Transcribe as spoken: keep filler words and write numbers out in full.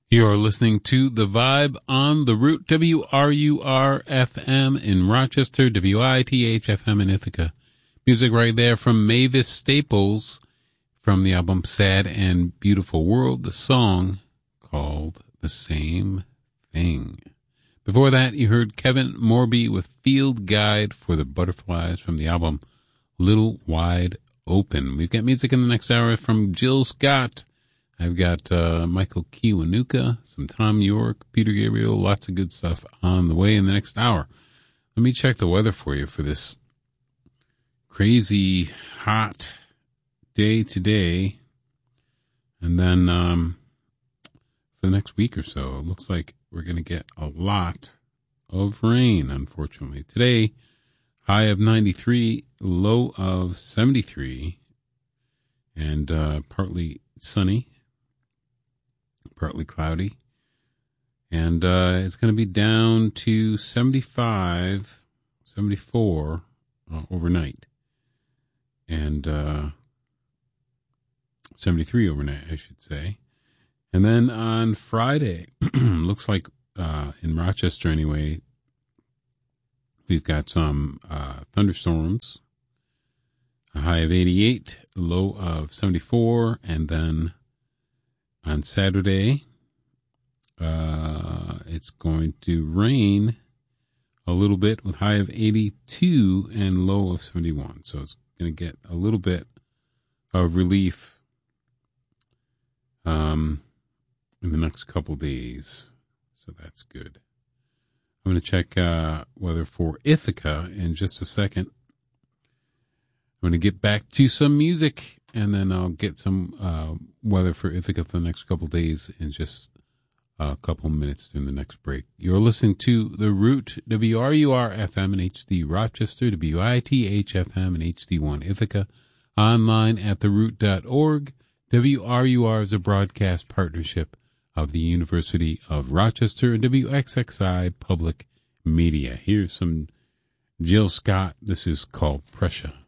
You're listening to The Vibe on The Root, W R U R F M in Rochester, W I T H F M in Ithaca. Music right there from Mavis Staples from the album Sad and Beautiful World, the song called The Same Thing. Before that, you heard Kevin Morby with Field Guide for the Butterflies from the album Little Wide Open. We've got music in the next hour from Jill Scott. I've got uh, Michael Kiwanuka, some Tom York, Peter Gabriel, lots of good stuff on the way in the next hour. Let me check the weather for you for this crazy hot day today. And then um, for the next week or so, it looks like we're going to get a lot of rain, unfortunately. Today, high of ninety-three, low of seventy-three, and uh, partly sunny. Partly cloudy, and uh, it's going to be down to seventy-five, seventy-four uh, overnight, and uh, seventy-three overnight, I should say. And then on Friday, looks like uh, in Rochester anyway, we've got some uh, thunderstorms, a high of eighty-eight, low of seventy-four, and then on Saturday, uh, it's going to rain a little bit with high of eighty-two and low of seventy-one. So it's going to get a little bit of relief um, in the next couple days. So that's good. I'm going to check uh, weather for Ithaca in just a second. I'm going to get back to some music, and then I'll get some uh, weather for Ithaca for the next couple of days in just a couple minutes during the next break. You're listening to The Root, W R U R F M and H D Rochester, W I T H F M and H D one Ithaca, online at the root dot org. W R U R is a broadcast partnership of the University of Rochester and W X X I Public Media. Here's some Jill Scott. This is called Pressure.